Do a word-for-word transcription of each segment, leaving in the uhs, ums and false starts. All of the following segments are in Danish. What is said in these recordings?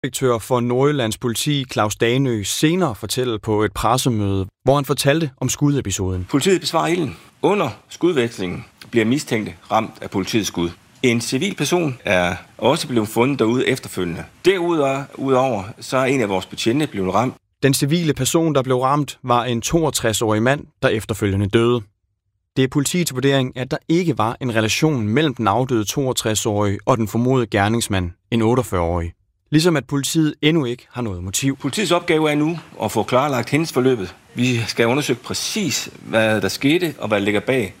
Direktør for Nordjyllands politi, Claus Danø, senere fortælle på et pressemøde, hvor han fortalte om skudepisoden. Politiet besvarer ilden. Under skudvekslingen bliver mistænkte ramt af politiets skud. En civil person er også blevet fundet derude efterfølgende. Derudover så er en af vores betjente blevet ramt. Den civile person, der blev ramt, var en toogtres-årig mand, der efterfølgende døde. Det er politiets vurdering, at der ikke var en relation mellem den afdøde toogtres-årige og den formodede gerningsmand, en otteogfyrre-årig. Ligesom at politiet endnu ikke har noget motiv. Politiets opgave er nu at få klarlagt hændelsesforløbet. Vi skal undersøge præcis, hvad der skete og hvad der ligger bag.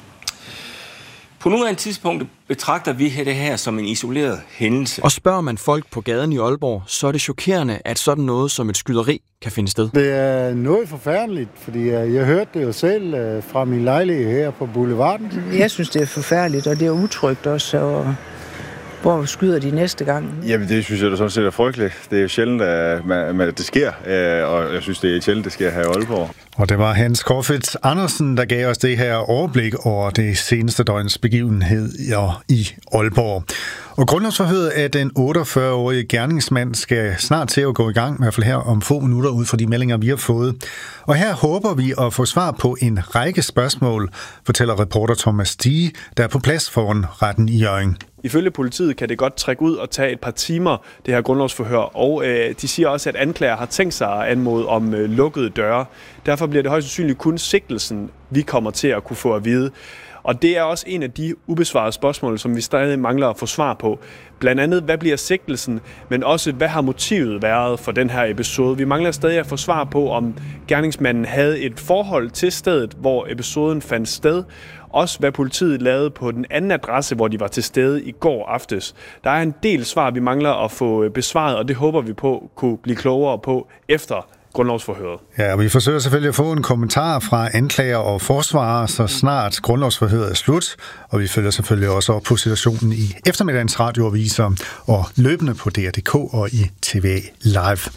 På nuværende tidspunkt betragter vi det her som en isoleret hændelse. Og spørger man folk på gaden i Aalborg, så er det chokerende, at sådan noget som et skyderi kan finde sted. Det er noget forfærdeligt, fordi jeg hørte det jo selv fra min lejlighed her på Boulevarden. Jeg synes, det er forfærdeligt, og det er utrygt også. Og hvor skyder de næste gang? Jamen, det synes jeg da sådan set er frygteligt. Det er jo sjældent, at det sker, og jeg synes, det er sjældent, det sker her i Aalborg. Og det var Hans Corfitz Andersen, der gav os det her overblik over det seneste døgns begivenhed i Aalborg. Og grundlovsforhøret af den otteogfyrre-årige gerningsmand skal snart til at gå i gang, i hvert fald her om få minutter ud fra de meldinger, vi har fået. Og her håber vi at få svar på en række spørgsmål, fortæller reporter Thomas Stige, der er på plads foran retten i Hjørring. Ifølge politiet kan det godt trække ud og tage et par timer, det her grundlovsforhør, og øh, de siger også, at anklager har tænkt sig at anmode om øh, lukkede døre. Derfor bliver det højst sandsynligt kun sigtelsen, vi kommer til at kunne få at vide. Og det er også en af de ubesvarede spørgsmål, som vi stadig mangler at få svar på. Blandt andet, hvad bliver sigtelsen, men også, hvad har motivet været for den her episode? Vi mangler stadig at få svar på, om gerningsmanden havde et forhold til stedet, hvor episoden fandt sted. Også hvad politiet lavede på den anden adresse, hvor de var til stede i går aftes. Der er en del svar, vi mangler at få besvaret, og det håber vi på kunne blive klogere på efter grundlovsforhøret. Ja, og vi forsøger selvfølgelig at få en kommentar fra anklager og forsvarer, så snart grundlovsforhøret er slut. Og vi følger selvfølgelig også op på situationen i eftermiddagens radioaviser og løbende på D R punktum D K og i T V Live.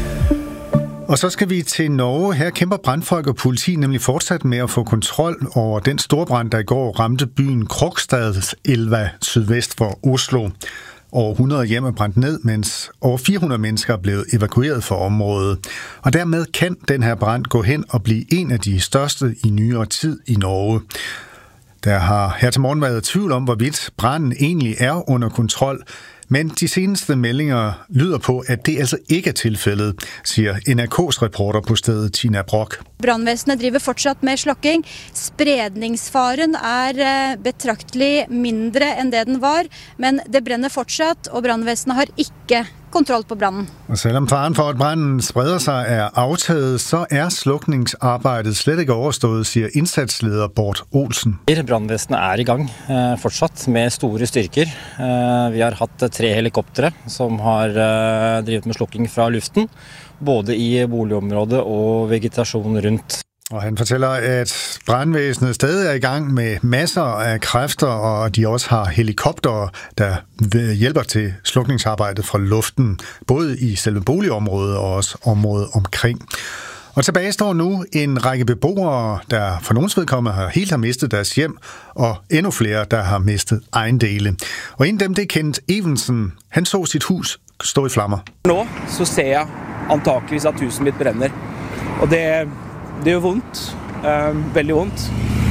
Og så skal vi til Norge. Her kæmper brandfolk og politi nemlig fortsat med at få kontrol over den storbrand, der i går ramte byen Krokstadelva sydvest for Oslo. Over hundrede hjem er brændt ned, mens over fire hundrede mennesker er blevet evakueret fra området. Og dermed kan den her brand gå hen og blive en af de største i nyere tid i Norge. Der har her til morgen været tvivl om, hvorvidt branden egentlig er under kontrol. Men de seneste meldinger lyder på, at det altså ikke er tilfældet, siger N R K's reporter på stedet, Tina Brock. Brandvæsenet driver fortsat med slukking. Spredningsfaren er betragtelig mindre end det den var, men det brænder fortsat, og brandvæsenet har ikke kontrol på branden. Og selvom faren for, at branden spreder sig, er aftaget, så er slukningsarbejdet slet ikke overstået, siger indsatsleder Bort Olsen. Brandvæsenet er i gang eh, fortsat med store styrker. Eh, vi har hatt tre helikoptere som har eh, drevet med slukking fra luften, både i boligområdet og vegetation rundt. Og han fortæller, at brandvæsenet stadig er i gang med masser af kræfter, og de også har helikoptere, der hjælper til slukningsarbejdet fra luften, både i selve boligområdet og også området omkring. Og tilbage står nu en række beboere, der for nogens vedkommende har helt har mistet deres hjem, og endnu flere, der har mistet ejendele. Og en af dem, det er Kent Evensen. Han så sit hus stå i flammer. Nå så ser jeg antageligvis at huset mitt brænder, og det Det er jo vondt, uh, veldig vondt.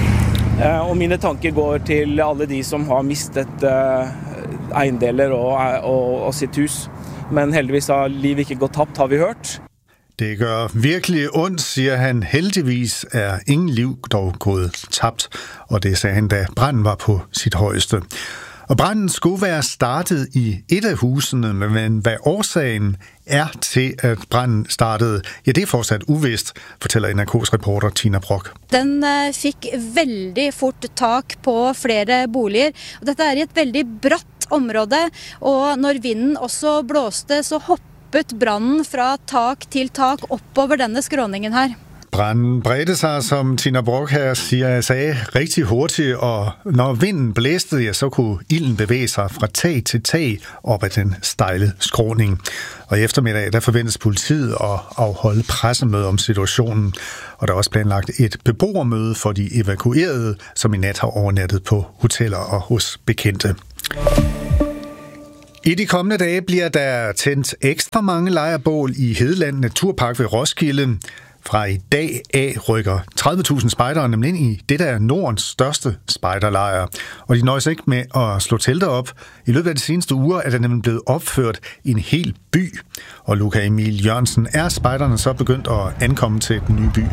Uh, og mine tanker går til alle de som har mistet uh, eiendeler og, og, og sitt hus. Men heldigvis har livet ikke gått tabt, har vi hørt. Det gør virkelig ondt, siger han. Heldigvis er ingen liv dog gået tabt, og det sagde han, da branden var på sit højeste. Og branden skulle være startet i et af husene, men hvad årsagen er til, at branden startede, ja, det er fortsat uvist, fortæller N R K's reporter Tina Brock. Den uh, fik veldig fort tak på flere boliger, og dette er i et veldig bratt område, og når vinden også blåste, så hoppet branden fra tak til tak oppover denne skråningen her. Branden bredte sig, som Tina Brock her siger, sagde, rigtig hurtigt, og når vinden blæste, ja, så kunne ilden bevæge sig fra tag til tag op ad den stejle skråning. Og i eftermiddag, der forventes politiet at afholde pressemøde om situationen, og der er også planlagt et beboermøde for de evakuerede, som i nat har overnattet på hoteller og hos bekendte. I de kommende dage bliver der tændt ekstra mange lejrbål i Hedeland Naturpark ved Roskilde. Fra i dag af rykker tredive tusind spejdere nemlig ind i det, der er Nordens største spejderlejr. Og de nøjes ikke med at slå telter op. I løbet af de seneste uger er der nemlig blevet opført en hel by. Og Luca Emil Jørgensen, er spejderne så begyndt at ankomme til den nye by?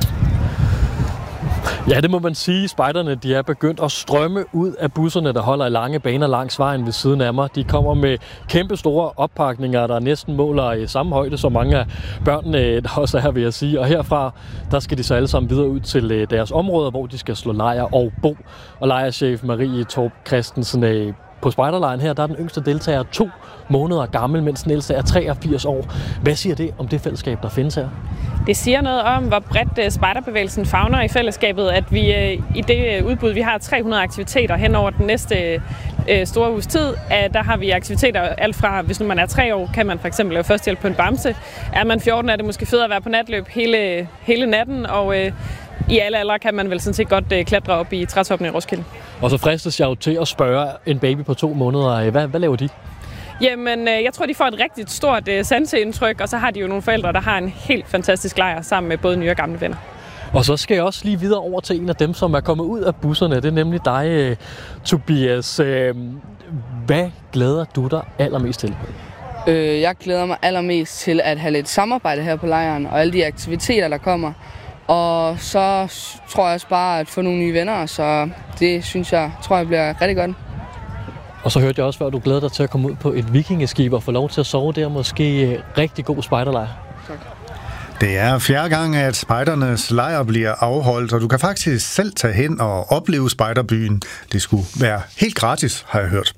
Ja, det må man sige. Spejderne de er begyndt at strømme ud af busserne, der holder i lange baner langs vejen ved siden af mig. De kommer med kæmpe store oppakninger, der næsten måler i samme højde som mange af børnene, der også er her, vil jeg sige. Og herfra, der skal de så alle sammen videre ud til deres områder, hvor de skal slå lejr og bo. Og lejrchef Marie Torp Christensen på spejderlejren her, der er den yngste deltager to måneder gammel, mens den ældste er treogfirs år. Hvad siger det om det fællesskab, der findes her? Det siger noget om, hvor bredt spejderbevægelsen favner i fællesskabet, at vi i det udbud, vi har tre hundrede aktiviteter hen over den næste store uges tid. Der har vi aktiviteter alt fra, hvis nu man er tre år, kan man for eksempel lave førstehjælp på en bamse. Er man fjorten, er det måske federe at være på natløb hele, hele natten, og i alle aldre kan man vel sådan set godt klatre op i trætoppen i Roskilde. Og så fristes jeg jo til at spørge en baby på to måneder, hvad, hvad laver de? Jamen, jeg tror, de får et rigtig stort sanseindtryk, og så har de jo nogle forældre, der har en helt fantastisk lejr sammen med både nye og gamle venner. Og så skal jeg også lige videre over til en af dem, som er kommet ud af busserne. Det er nemlig dig, Tobias. Hvad glæder du dig allermest til? Øh, jeg glæder mig allermest til at have lidt samarbejde her på lejren, og alle de aktiviteter, der kommer. Og så tror jeg også bare at få nogle nye venner, så det synes jeg, tror jeg bliver rigtig godt. Og så hørte jeg også før, at du glæder dig til at komme ud på et vikingeskib og få lov til at sove der. Måske rigtig god spejderlejr. Tak. Det er fjerde gang, at spejdernes lejr bliver afholdt, og du kan faktisk selv tage hen og opleve spejderbyen. Det skulle være helt gratis, har jeg hørt.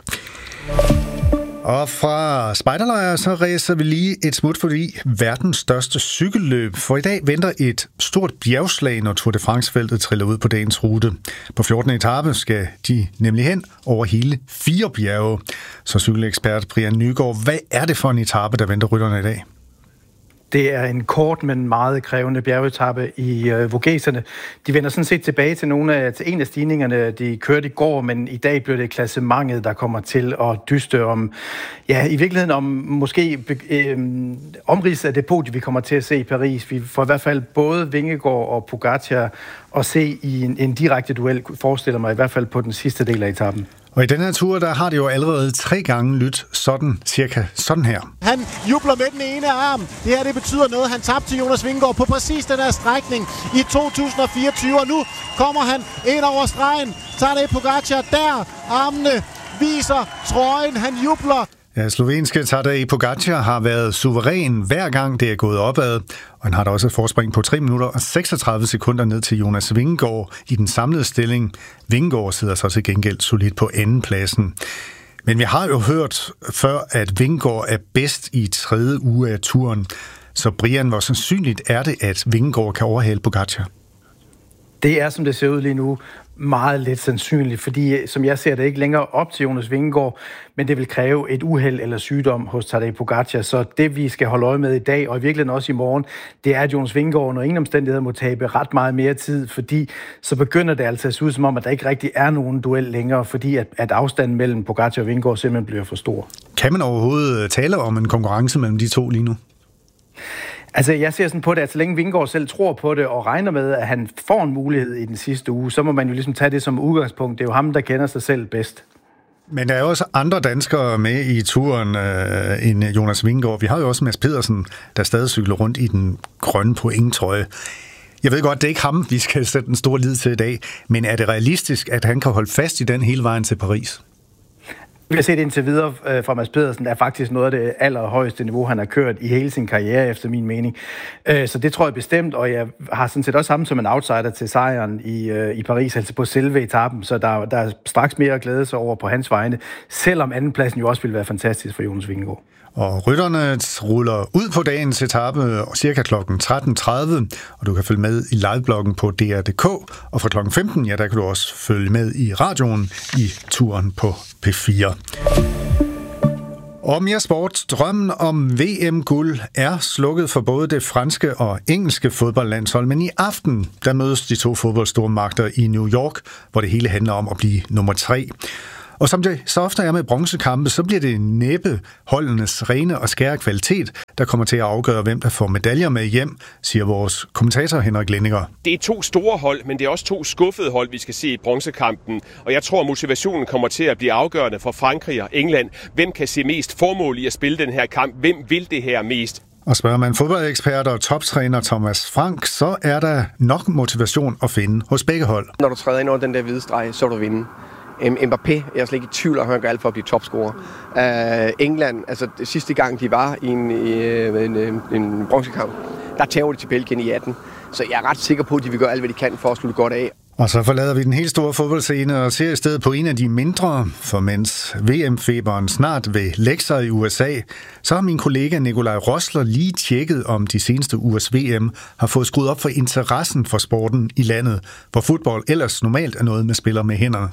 Og fra spejderlejr så ræser vi lige et smut forbi verdens største cykelløb, for i dag venter et stort bjergslag, når Tour de France-feltet triller ud på dagens rute. På fjortende etape skal de nemlig hen over hele fire bjerge. Så cykelekspert Brian Nygaard, hvad er det for en etape, der venter rytterne i dag? Det er en kort, men meget krævende bjergetappe i øh, Vogeserne. De vender sådan set tilbage til nogle af til en af stigningerne, de kørte i går, men i dag bliver det klassementet, der kommer til at dyste om, ja, i virkeligheden om måske øh, omridset af det podie, vi kommer til at se i Paris. Vi får i hvert fald både Vingegaard og Pogačar at se i en, en direkte duel, forestiller mig i hvert fald på den sidste del af etappen. Og i den her tur, der har det jo allerede tre gange lyttet sådan, cirka sådan her. Han jubler med den ene arm. Det her, det betyder noget. Han tabte til Jonas Vingegaard på præcis den her strækning i to tusind og fireogtyve. Og nu kommer han ind over stregen. Tadej Pogačar der. Armene viser trøjen. Han jubler. Ja, slovenske Tadej Pogačar har været suveræn hver gang det er gået opad, og han har da også et forspring på tre minutter og seksogtredive sekunder ned til Jonas Vingegaard i den samlede stilling. Vingegaard sidder så til gengæld solidt på andenpladsen. Men vi har jo hørt før, at Vingegaard er bedst i tredje uge af turen. Så Brian, hvor sandsynligt er det, at Vingegaard kan overhale Pogačar? Det er, som det ser ud lige nu, meget lidt sandsynligt, fordi som jeg ser det ikke længere op til Jonas Vingegaard, men det vil kræve et uheld eller sygdom hos Tadej Pogačar. Så det, vi skal holde øje med i dag, og i virkeligheden også i morgen, det er, at Jonas Vingegaard under ingen omstændigheder må tabe ret meget mere tid, fordi så begynder det altså at se ud som om, at der ikke rigtig er nogen duel længere, fordi at, at afstanden mellem Pogačar og Vingegaard simpelthen bliver for stor. Kan man overhovedet tale om en konkurrence mellem de to lige nu? Altså, jeg ser sådan på det, at så længe Vingegaard selv tror på det og regner med, at han får en mulighed i den sidste uge, så må man jo ligesom tage det som udgangspunkt. Det er jo ham, der kender sig selv bedst. Men der er jo også andre danskere med i turen øh, end Jonas Vingegaard. Vi har jo også Mads Pedersen, der stadig cykler rundt i den grønne pointtrøje. Jeg ved godt, det er ikke ham, vi skal sætte en stor lid til i dag, men er det realistisk, at han kan holde fast i den hele vejen til Paris? Vi har set indtil videre fra Mads Pedersen, er faktisk noget af det allerhøjeste niveau, han har kørt i hele sin karriere, efter min mening. Så det tror jeg bestemt, og jeg har sådan set også ham som en outsider til sejren i, i Paris, altså på selve etappen, så der, der er straks mere at glæde sig over på hans vegne, selvom andenpladsen jo også vil være fantastisk for Jonas Vingegaard. Og rytterne ruller ud på dagens etape cirka klokken tretten tredive, og du kan følge med i livebloggen på D R punktum d k, og fra klokken femten, ja, der kan du også følge med i radioen i turen på P fire. Og mere sport. Drømmen om V M-guld er slukket for både det franske og engelske fodboldlandshold, men i aften, der mødes de to fodboldstormagter i New York, hvor det hele handler om at blive nummer tre. Og som det så ofte er med bronzekampe, så bliver det næppe holdenes rene og skære kvalitet, der kommer til at afgøre, hvem der får medaljer med hjem, siger vores kommentator Henrik Lindinger. Det er to store hold, men det er også to skuffede hold, vi skal se i bronzekampen. Og jeg tror, at motivationen kommer til at blive afgørende for Frankrig og England. Hvem kan se mest formål i at spille den her kamp? Hvem vil det her mest? Og spørger man fodboldekspert og toptræner Thomas Frank, så er der nok motivation at finde hos begge hold. Når du træder ind over den der hvide streg, så vil du vinde. Mbappé, jeg er slet ikke i tvivl om, at han gør alt for at blive topscorer. Uh, England, altså det sidste gang de var i en, i en, en, en bronzekamp, der tager de til Belgien i atten. Så jeg er ret sikker på, at de vil gøre alt, hvad de kan for at slutte godt af. Og så forlader vi den helt store fodboldscene og ser i stedet på en af de mindre, for mens V M-feberen snart vil lægge sig i U S A, så har min kollega Nikolaj Rosler lige tjekket, om de seneste ugers V M har fået skruet op for interessen for sporten i landet, hvor fodbold ellers normalt er noget med spiller med hænderne.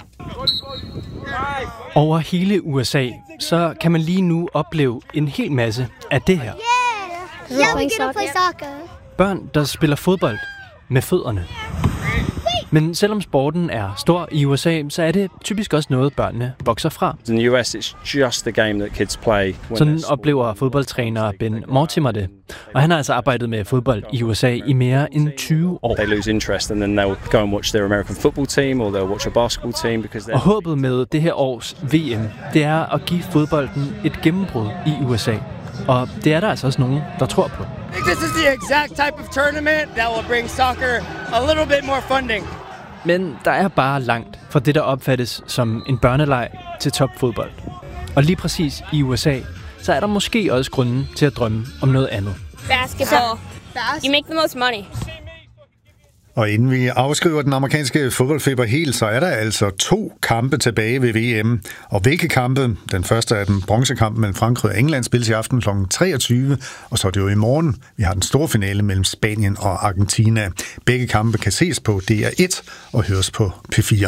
Over hele U S A, så kan man lige nu opleve en hel masse af det her. Yeah, we're gonna play soccer. Børn, der spiller fodbold med fødderne. Men selvom sporten er stor i U S A, så er det typisk også noget, børnene vokser fra. In the U S, it's just the game that kids play. Sådan oplever fodboldtræner Ben Mortimer det. Og han har altså arbejdet med fodbold i U S A i mere end tyve år. They lose interest, and then they'll go and watch their American football team, or they'll watch a basketball team. Because og håbet med det her års V M, det er at give fodbolden et gennembrud i U S A. Og det er der altså også nogen, der tror på. This is the exact type of tournament that will bring soccer a little bit more funding. Men der er bare langt fra det, der opfattes som en børneleg til topfodbold. Og lige præcis i U S A, så er der måske også grunden til at drømme om noget andet. Basketball. You make the most money. Og inden vi afskriver den amerikanske fodboldfeber helt, så er der altså to kampe tilbage ved V M. Og hvilke kampe? Den første er den bronzekamp mellem Frankrig og England, spilles i aften klokken treogtyve, og så er det jo i morgen. Vi har den store finale mellem Spanien og Argentina. Begge kampe kan ses på D R et og høres på P fire.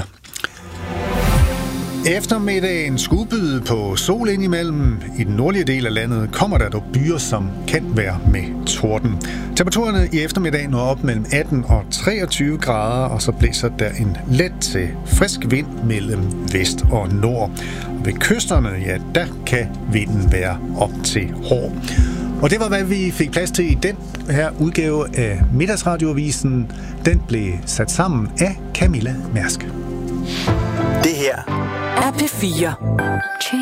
Eftermiddagen skulle byde på sol indimellem. I den nordlige del af landet kommer der dog byer, som kan være med torden. Temperaturerne i eftermiddagen når op mellem atten og treogtyve grader, og så blæser der en let til frisk vind mellem vest og nord. Og ved kysterne, ja, der kan vinden være op til hård. Og det var, hvad vi fik plads til i den her udgave af Middagsradioavisen. Den blev sat sammen af Camilla Mærsk. Det her er P fire.